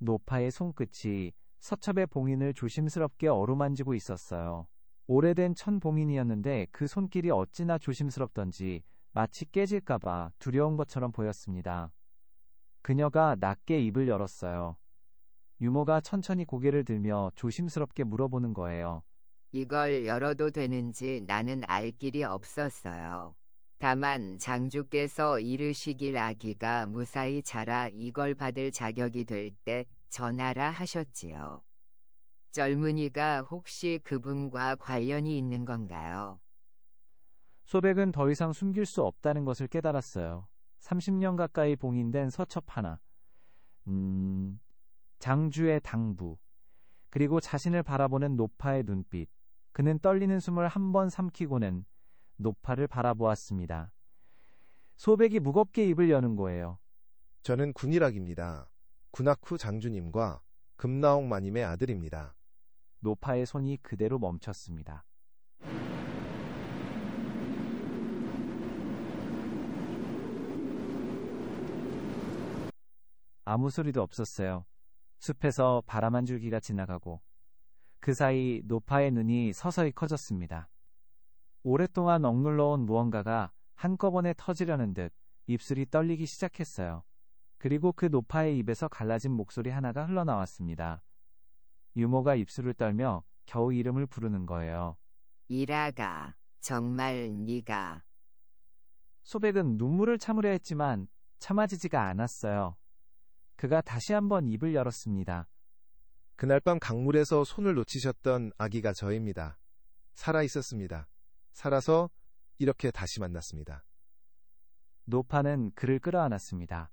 노파의 손끝이 서첩의 봉인을 조심스럽게 어루만지고 있었어요. 오래된 천 봉인이었는데 그 손길이 어찌나 조심스럽던지 마치 깨질까봐 두려운 것처럼 보였습니다. 그녀가 낮게 입을 열었어요. 유모가 천천히 고개를 들며 조심스럽게 물어보는 거예요. 이걸 열어도 되는지 나는 알 길이 없었어요. 다만 장주께서 이르시길 아기가 무사히 자라 이걸 받을 자격이 될 때 전하라 하셨지요. 젊은이가 혹시 그분과 관련이 있는 건가요? 소백은 더 이상 숨길 수 없다는 것을 깨달았어요. 30년 가까이 봉인된 서첩 하나. 장주의 당부. 그리고 자신을 바라보는 노파의 눈빛. 그는 떨리는 숨을 한 번 삼키고는 노파를 바라보았습니다. 소백이 무겁게 입을 여는 거예요. 저는 군일학입니다. 군학후 장주님과 금나옥 마님의 아들입니다. 노파의 손이 그대로 멈췄습니다. 아무 소리도 없었어요. 숲에서 바람 한 줄기가 지나가고 그 사이 노파의 눈이 서서히 커졌습니다. 오랫동안 억눌러온 무언가가 한꺼번에 터지려는 듯 입술이 떨리기 시작했어요. 그리고 그 노파의 입에서 갈라진 목소리 하나가 흘러나왔습니다. 유모가 입술을 떨며 겨우 이름을 부르는 거예요. 이라가, 정말 네가. 소백은 눈물을 참으려 했지만 참아지지가 않았어요. 그가 다시 한번 입을 열었습니다. 그날 밤 강물에서 손을 놓치셨던 아기가 저입니다. 살아 있었습니다. 살아서 이렇게 다시 만났습니다. 노파는 그를 끌어안았습니다.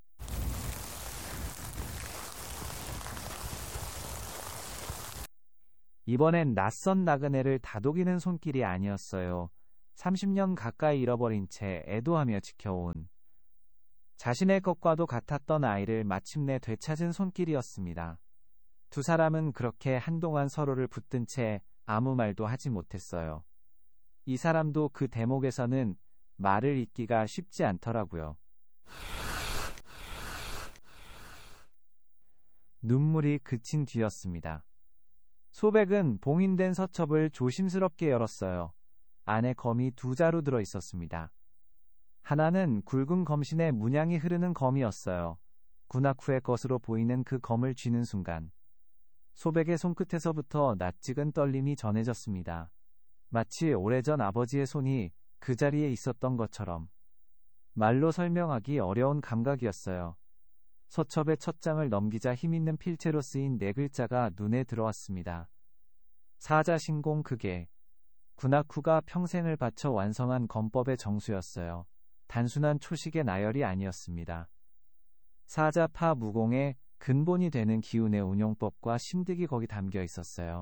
이번엔 낯선 나그네를 다독이는 손길이 아니었어요. 30년 가까이 잃어버린 채 애도하며 지켜온 자신의 것과도 같았던 아이를 마침내 되찾은 손길이었습니다. 두 사람은 그렇게 한동안 서로를 붙든 채 아무 말도 하지 못했어요. 이 사람도 그 대목에서는 말을 잇기가 쉽지 않더라고요. 눈물이 그친 뒤였습니다. 소백은 봉인된 서첩을 조심스럽게 열었어요. 안에 검이 2자루 들어 있었습니다. 하나는 굵은 검신에 문양이 흐르는 검이었어요. 군학 후의 것으로 보이는 그 검을 쥐는 순간 소백의 손끝에서부터 낯익은 떨림이 전해졌습니다. 마치 오래전 아버지의 손이 그 자리에 있었던 것처럼. 말로 설명하기 어려운 감각이었어요. 서첩의 첫 장을 넘기자 힘있는 필체로 쓰인 4글자가 눈에 들어왔습니다. 사자신공 극예. 군학 후가 평생을 바쳐 완성한 검법의 정수였어요. 단순한 초식의 나열이 아니었습니다. 사자파 무공의 근본이 되는 기운의 운용법과 심득이 거기 담겨 있었어요.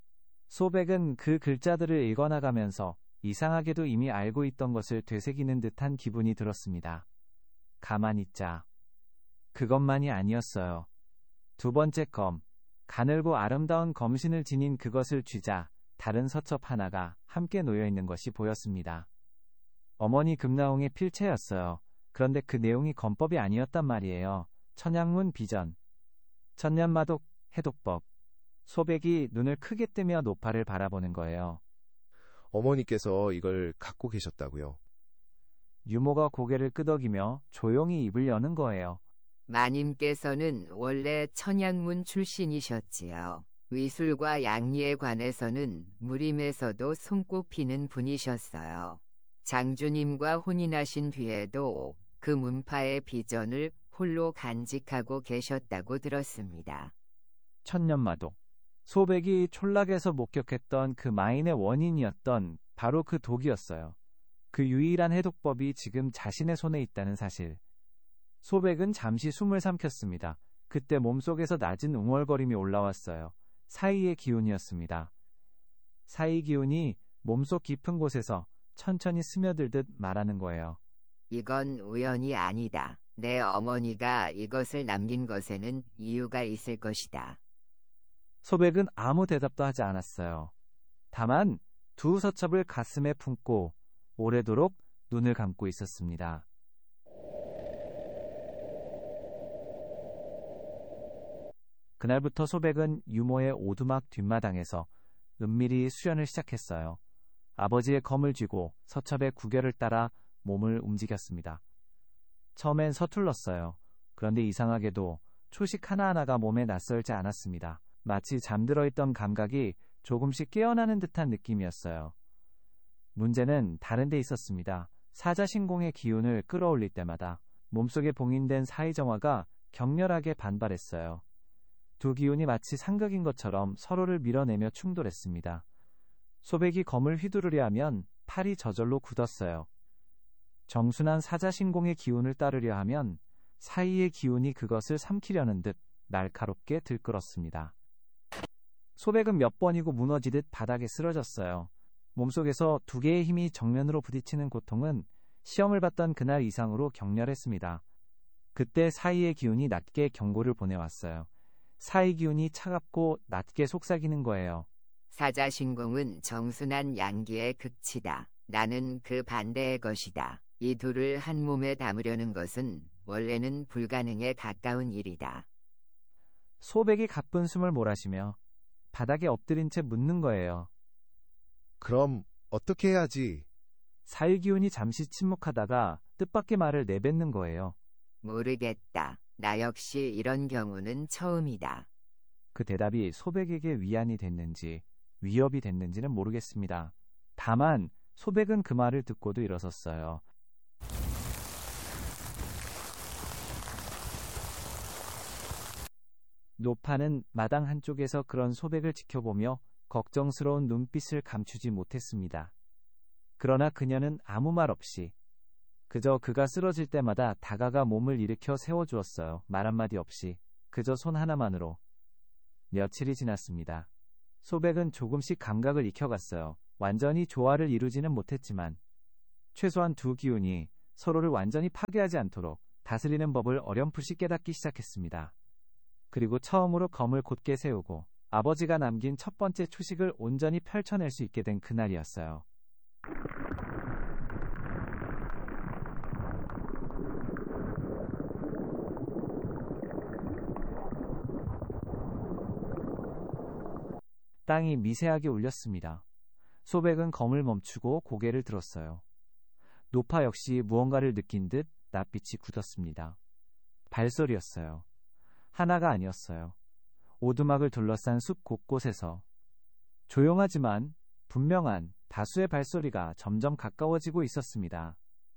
소백은 그 글자들을 읽어나가면서 이상하게도 이미 알고 있던 것을 되새기는 듯한 기분이 들었습니다. 가만히 있자. 그것만이 아니었어요. 두 번째 검, 가늘고 아름다운 검신을 지닌 그것을 쥐자 다른 서첩 하나가 함께 놓여있는 것이 보였습니다. 어머니 금나홍의 필체였어요. 그런데 그 내용이 검법이 아니었단 말이에요. 천양문 비전, 천년마독 해독법. 소백이 눈을 크게 뜨며 노파를 바라보는 거예요. 어머니께서 이걸 갖고 계셨다고요? 유모가 고개를 끄덕이며 조용히 입을 여는 거예요. 마님께서는 원래 천양문 출신이셨지요. 위술과 양리에 관해서는 무림에서도 손꼽히는 분이셨어요. 장주님과 혼인하신 뒤에도 그 문파의 비전을 홀로 간직하고 계셨다고 들었습니다. 천년마독. 소백이 촌락에서 목격했던 그 마인의 원인이었던 바로 그 독이었어요. 그 유일한 해독법이 지금 자신의 손에 있다는 사실. 소백은 잠시 숨을 삼켰습니다. 그때 몸속에서 낮은 웅얼거림이 올라왔어요. 사이의 기운이었습니다. 사이 기운이 몸속 깊은 곳에서 천천히 스며들듯 말하는 거예요. 이건 우연이 아니다. 내 어머니가 이것을 남긴 것에는 이유가 있을 것이다. 소백은 아무 대답도 하지 않았어요. 다만 두 서첩을 가슴에 품고 오래도록 눈을 감고 있었습니다. 그날부터 소백은 유모의 오두막 뒷마당에서 은밀히 수련을 시작했어요. 아버지의 검을 쥐고 서첩의 구결을 따라 몸을 움직였습니다. 처음엔 서툴렀어요. 그런데 이상하게도 초식 하나하나가 몸에 낯설지 않았습니다. 마치 잠들어 있던 감각이 조금씩 깨어나는 듯한 느낌이었어요. 문제는 다른 데 있었습니다. 사자신공의 기운을 끌어올릴 때마다 몸속에 봉인된 사이정화가 격렬하게 반발했어요. 두 기운이 마치 상극인 것처럼 서로를 밀어내며 충돌했습니다. 소백이 검을 휘두르려 하면 팔이 저절로 굳었어요. 정순한 사자신공의 기운을 따르려 하면 사이의 기운이 그것을 삼키려는 듯 날카롭게 들끓었습니다. 소백은 몇 번이고 무너지듯 바닥에 쓰러졌어요. 몸속에서 두 개의 힘이 정면으로 부딪히는 고통은 시험을 봤던 그날 이상으로 격렬했습니다. 그때 사이의 기운이 낮게 경고를 보내왔어요. 사이 기운이 차갑고 낮게 속삭이는 거예요. 사자신공은 정순한 양기의 극치다. 나는 그 반대의 것이다. 이 둘을 한 몸에 담으려는 것은 원래는 불가능에 가까운 일이다. 소백이 가쁜 숨을 몰아쉬며 바닥에 엎드린 채 묻는 거예요. 그럼 어떻게 해야지? 사이 기운이 잠시 침묵하다가 뜻밖의 말을 내뱉는 거예요. 모르겠다. 나 역시 이런 경우는 처음이다. 그 대답이 소백에게 위안이 됐는지 위협이 됐는지는 모르겠습니다. 다만 소백은 그 말을 듣고도 일어섰어요. 노파는 마당 한쪽에서 그런 소백을 지켜보며 걱정스러운 눈빛을 감추지 못했습니다. 그러나 그녀는 아무 말 없이 그저 그가 쓰러질 때마다 다가가 몸을 일으켜 세워주었어요. 말 한마디 없이 그저 손 하나만으로. 며칠이 지났습니다. 소백은 조금씩 감각을 익혀갔어요. 완전히 조화를 이루지는 못했지만 최소한 두 기운이 서로를 완전히 파괴하지 않도록 다스리는 법을 어렴풋이 깨닫기 시작했습니다. 그리고 처음으로 검을 곧게 세우고 아버지가 남긴 첫 번째 초식을 온전히 펼쳐낼 수 있게 된 그날이었어요. 땅이 미세하게 울렸습니다. 소백은 검을 멈추고 고개를 들었어요. 노파 역시 무언가를 느낀 듯 낯빛이 굳었습니다. 발소리였어요. 하나가 아니었어요. 오두막을 둘러싼 숲 곳곳에서 조용하지만 분명한 다수의 발소리가 점점 가까워지고 있었습니다.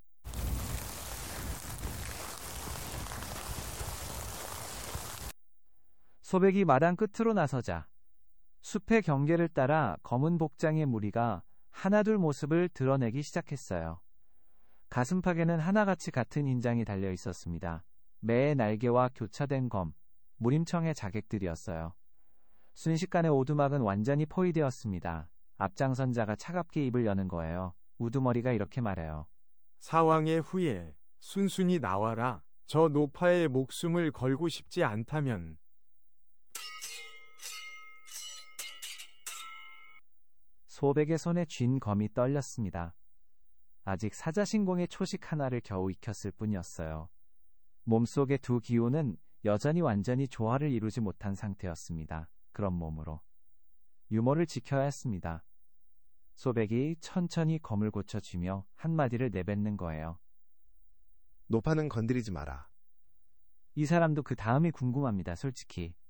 소백이 마당 끝으로 나서자 숲의 경계를 따라 검은 복장의 무리가 하나둘 모습을 드러내기 시작했어요. 가슴팍에는 하나같이 같은 인장이 달려 있었습니다. 매의 날개와 교차된 검, 무림청의 자객들이었어요. 순식간에 오두막은 완전히 포위되었습니다. 앞장선 자가 차갑게 입을 여는 거예요. 우두머리가 이렇게 말해요. 사왕의 후예, 순순히 나와라. 저 노파의 목숨을 걸고 싶지 않다면. 소백의 손에 쥔 검이 떨렸습니다. 아직 사자신공의 초식 하나를 겨우 익혔을 뿐이었어요. 몸속의 두 기운은 여전히 완전히 조화를 이루지 못한 상태였습니다. 그런 몸으로 유머를 지켜야 했습니다. 소백이 천천히 검을 고쳐쥐며 한마디를 내뱉는 거예요. 노파는 건드리지 마라. 이 사람도 그 다음이 궁금합니다. 솔직히